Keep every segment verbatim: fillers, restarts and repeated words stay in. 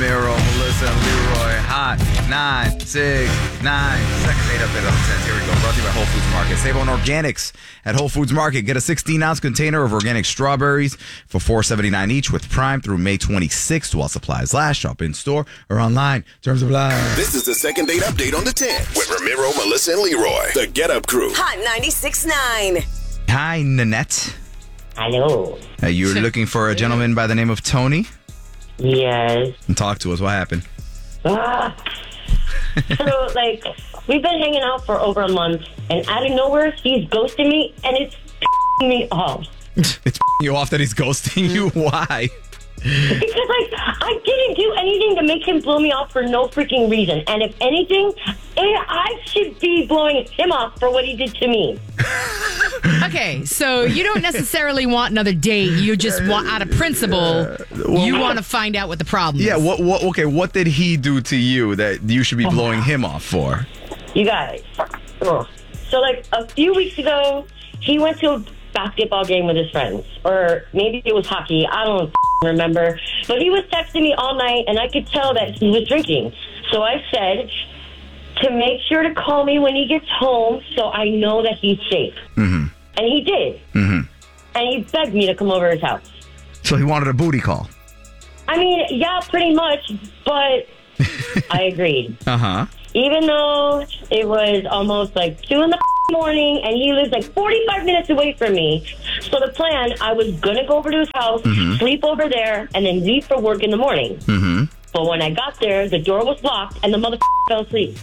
Ramiro, Melissa, and Leroy. Hot nine six nine. Second date update on the tens. Here we go. Brought to you by Whole Foods Market. Save on organics at Whole Foods Market. Get a sixteen ounce container of organic strawberries for four seventy-nine each with Prime through May twenty-sixth while supplies last. Shop in store or online. Terms of life. This is the second date update on the tens with Ramiro, Melissa, and Leroy. The Get Up Crew. Hot ninety-six point nine. Hi, Nanette. Hello. Uh, you're looking for a gentleman by the name of Tony? Yes. And talk to us. What happened? Ah. So, like, we've been hanging out for over a month, and out of nowhere, he's ghosting me, and it's me off. It's you off that he's ghosting you? Why? Because, like, I didn't do anything to make him blow me off for no freaking reason. And if anything, I should be blowing him off for what he did to me. Okay, so you don't necessarily want another date. You just want, out of principle, well, you want to find out what the problem Yeah, is. what, what, okay, what did he do to you that you should be blowing him off for? You guys. Ugh. So, like, a few weeks ago, he went to a basketball game with his friends. Or maybe it was hockey. I don't remember. But he was texting me all night, and I could tell that he was drinking. So I said to make sure to call me when he gets home so I know that he's safe. Mm-hmm. And he did. Mm-hmm. And he begged me to come over his house. So he wanted a booty call? I mean, yeah, pretty much, but I agreed. Uh-huh. Even though it was almost like two in the morning and he lives like forty-five minutes away from me. So the plan, I was going to go over to his house, mm-hmm. sleep over there, and then leave for work in the morning. Mm-hmm. But when I got there, the door was locked and the mother fell asleep.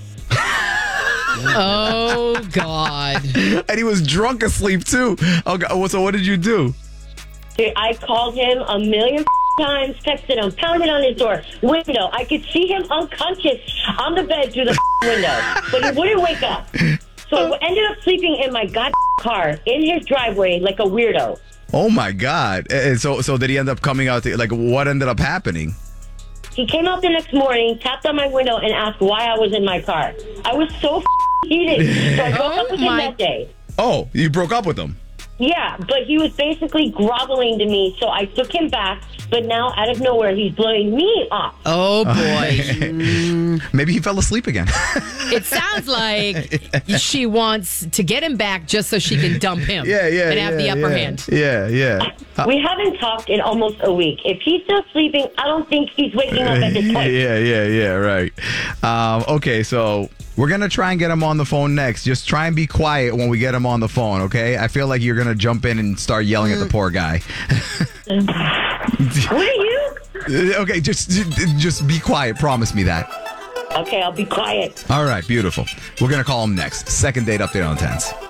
Oh, God. And he was drunk asleep, too. Oh, God. So what did you do? Dude, I called him a million times, texted him, pounded on his door, window. I could see him unconscious on the bed through the window, but he wouldn't wake up. So I ended up sleeping in my god car in his driveway like a weirdo. Oh, my God. And so so did he end up coming out? To, like, what ended up happening? He came out the next morning, tapped on my window, and asked why I was in my car. I was so heated, so I broke Oh up with him my- that day. Oh, you broke up with him? Yeah, but he was basically groveling to me, so I took him back. But now, out of nowhere, he's blowing me off. Oh, boy. Maybe he fell asleep again. It sounds like she wants to get him back just so she can dump him. Yeah, yeah, And have yeah, the upper yeah. hand. Yeah, yeah. We haven't talked in almost a week. If he's still sleeping, I don't think he's waking up at this point. Yeah, yeah, yeah, right. Um, okay, so we're going to try and get him on the phone next. Just try and be quiet when we get him on the phone, okay? I feel like you're going to jump in and start yelling at the poor guy. What are you? Okay, just just be quiet. Promise me that. Okay, I'll be quiet. All right, beautiful. We're going to call him next. Second date update on tens.